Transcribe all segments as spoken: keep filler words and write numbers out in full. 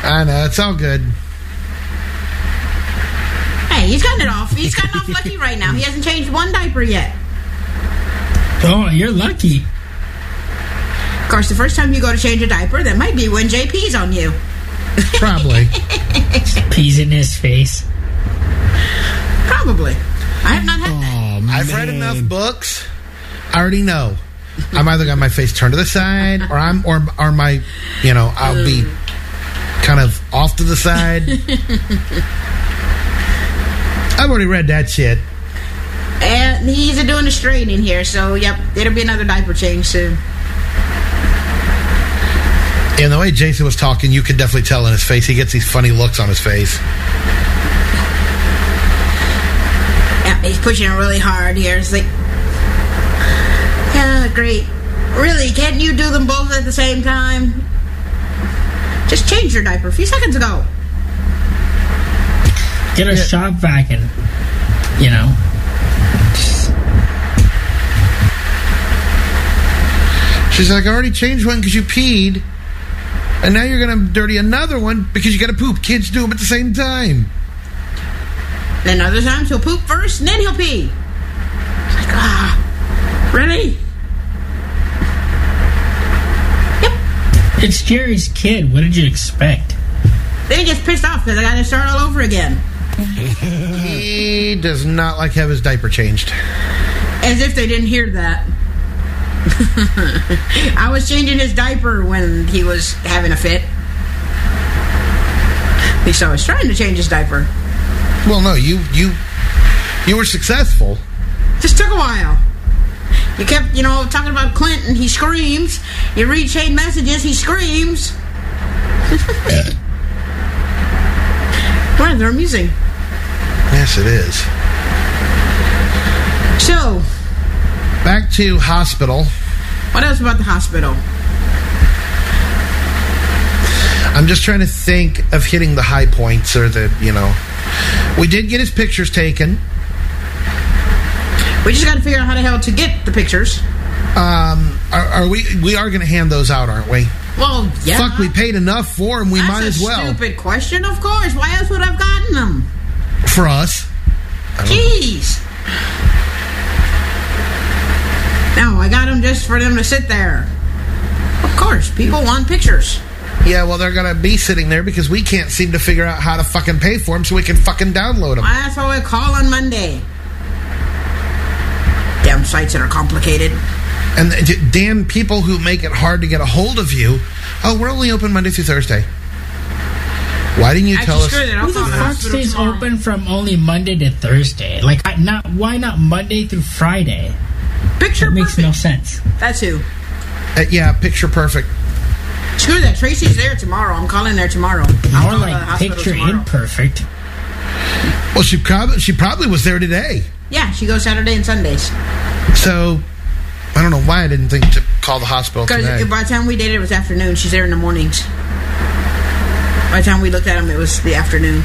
I know, it's all good. Hey, he's gotten it off. He's gotten off lucky right now. He hasn't changed one diaper yet. Oh, you're lucky. Of course, the first time you go to change a diaper, that might be when Jay pees on you. Probably. Pees in his face. Probably. I have not had oh, that. I've man. read enough books. I already know. I'm either got my face turned to the side, or I'm, or, or my, you know, I'll be kind of off to the side. I've already read that shit. And he's doing a straightening here, so yep, it'll be another diaper change soon. And the way Jason was talking, you could definitely tell in his face. He gets these funny looks on his face. Yeah, he's pushing it really hard here. It's like, yeah, great. Really, can't you do them both at the same time? Just change your diaper a few seconds ago. Get a Yeah. shop vac and, you know. She's like, I already changed one because you peed. And now you're going to dirty another one because you got to poop. Kids do them at the same time. Then other times he'll poop first and then he'll pee. It's like, ah, really? Yep. It's Jerry's kid. What did you expect? Then he gets pissed off because I got to start all over again. He does not like to have his diaper changed. As if they didn't hear that. I was changing his diaper when he was having a fit. At least I was trying to change his diaper. Well, no, you you you were successful. Just took a while. You kept, you know, talking about Clinton. He screams. You read chain messages. He screams. Wow, they're amusing. Yes, it is. So, Back to hospital. what else about the hospital? I'm just trying to think of hitting the high points or the, you know. We did get his pictures taken. We just got to figure out how the hell to get the pictures. Um, are, are we? We are going to hand those out, aren't we? Well, yeah. Fuck, we paid enough for them. We That's might a as well. stupid question, of course. Why else would I have gotten them? For us. Jeez. No, I got them just for them to sit there. Of course, people want pictures. Yeah, well, they're going to be sitting there because we can't seem to figure out how to fucking pay for them so we can fucking download them. That's why I call on Monday. Damn sites that are complicated. And the damn people who make it hard to get a hold of you. Oh, we're only open Monday through Thursday. Why didn't you Actually, tell us? screw that. I'll Who the call the fuck hospital stays tomorrow. open from only Monday to Thursday? Like, I- not why not Monday through Friday? Picture That makes perfect. no sense. That's who. Uh, yeah, picture perfect. Screw that. Tracy's there tomorrow. I'm calling there tomorrow. I'll More call the like hospital picture tomorrow. imperfect. Well, she probably she probably was there today. Yeah, she goes Saturday and Sundays. So I don't know why I didn't think to call the hospital Because today. by the time we did it, it was afternoon. She's there in the mornings. By the time we looked at him, it was the afternoon.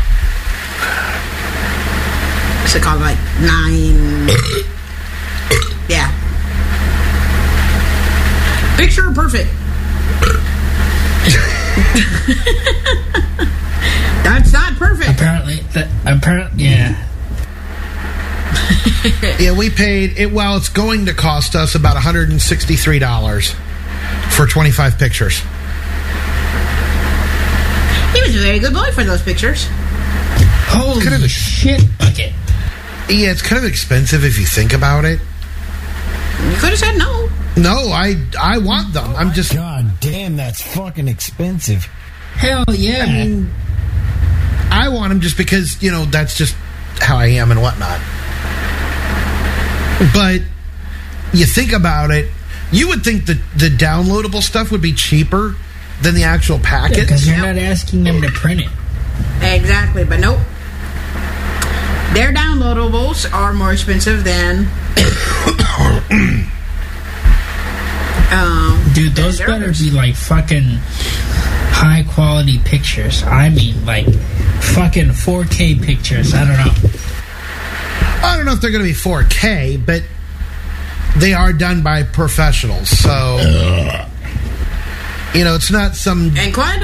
So called like nine. Yeah. Picture perfect. That's not perfect. Apparently, that apparently, yeah. Yeah, we paid it. Well, it's going to cost us about one hundred sixty-three dollars for twenty-five pictures. He was a very good boy for those pictures. Holy Kind of a- shit bucket. Yeah, it's kind of expensive if you think about it. You could have said no. No, I I want them. I'm just God damn, that's fucking expensive. Hell yeah. I mean, I want them just because, you know, that's just how I am and whatnot. But you think about it, you would think that the downloadable stuff would be cheaper than the actual packet. Because you're not asking them to print it. Exactly, but nope. Their downloadables are more expensive than. um, Dude, those than better theirs. be like fucking high quality pictures. I mean, like fucking four K pictures. I don't know. I don't know if they're going to be four K, but they are done by professionals. So, you know, it's not some And quite